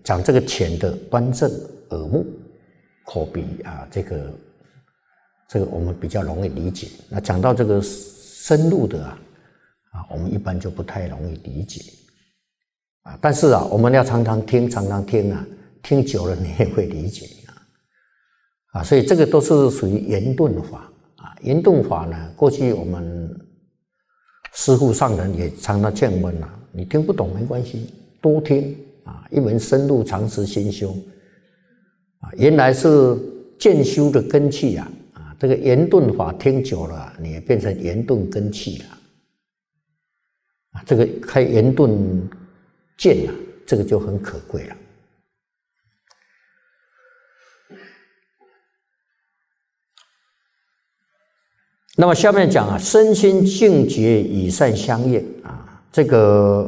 讲这个浅的端正耳目口鼻啊，这个我们比较容易理解。那讲到这个深入的我们一般就不太容易理解但是我们要常常听听久了你也会理解所以这个都是属于圆顿法圆顿法呢，过去我们师父上人也常常劝我们你听不懂没关系，多听一门深入，长时心修原来是渐修的根器这个圆顿法听久了你也变成圆顿根器了这个开圆顿见这个就很可贵了。那么下面讲身心净觉与善相应这个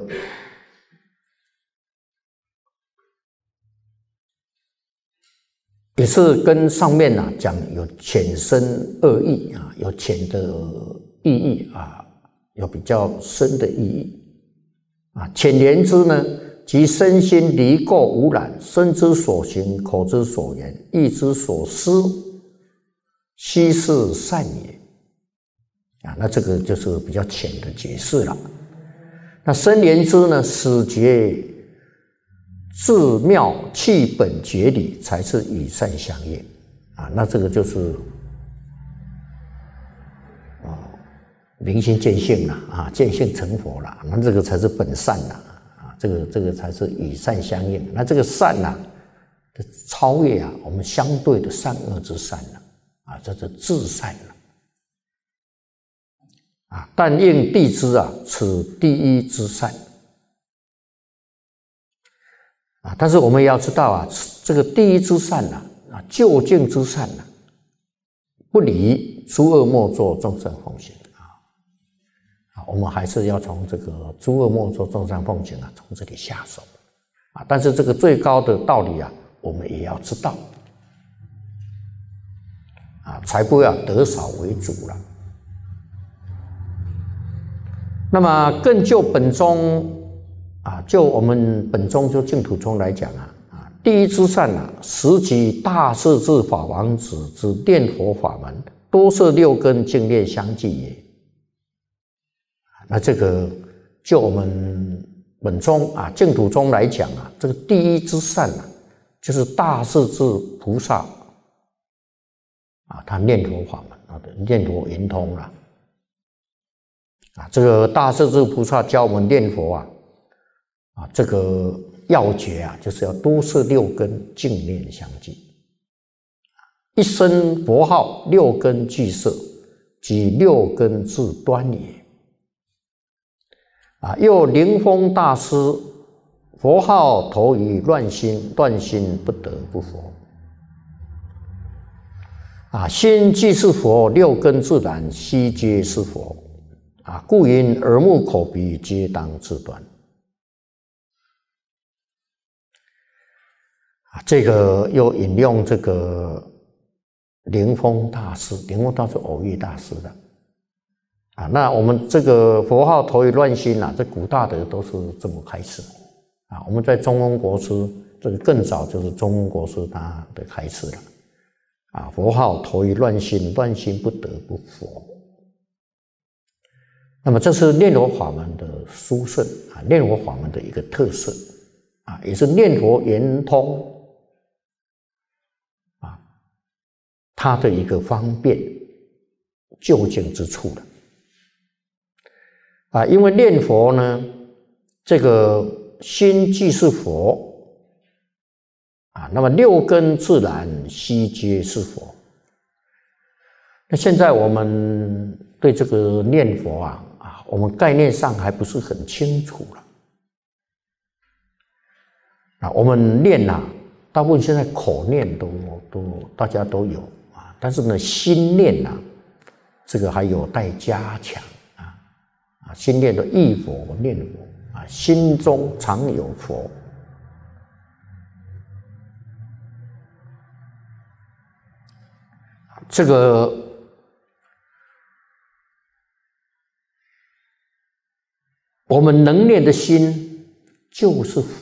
也是跟上面讲有浅深二义有浅的意义有比较深的意义浅言之呢，即身心离垢无染，身之所行，口之所言，意之所思，悉是善也那这个就是比较浅的解释了。那深言之呢，始觉自妙气本觉理，才是与善相应那这个就是明心见性了见性成佛了，那这个才是本善了这个才是与善相应。那这个善的超越我们相对的善恶之善了这是至善了但应地之此第一之善但是我们也要知道这个第一之善究竟之善不离诸恶莫作，众善奉行我们还是要从这个诸恶莫作，众善奉行从这里下手但是这个最高的道理我们也要知道才不要得少为主了。那么更就本宗就我们本宗就净土宗来讲第一之善实即大势至法王子之念佛法门，多摄六根，净念相继也那这个就我们本宗净土宗来讲这个第一之善就是大势至菩萨他念佛法门念佛圆通了这个大势至菩萨教我们念佛这个要诀就是要多摄六根，净念相继一声佛号，六根俱摄，即六根自端也又灵峰大师佛号投于乱心，乱心不得不佛心既是佛，六根自然悉皆是佛故云耳目口鼻皆当自端这个又引用这个灵峰大师，灵峰大师偶遇大师的那我们这个佛号投于乱心这古大德都是这么开始我们在中庸国师这个更早就是中庸国师他的开始了佛号投于乱心，乱心不得不佛那么这是念佛法门的殊胜念佛法门的一个特色也是念佛圆通它的一个方便究竟之处了因为念佛呢，这个心既是佛那么六根自然悉皆是佛。那现在我们对这个念佛我们概念上还不是很清楚了我们念大部分现在口念都大家都有但是呢心念这个还有待加强心念的忆佛念佛心中常有佛这个我们能念的心就是佛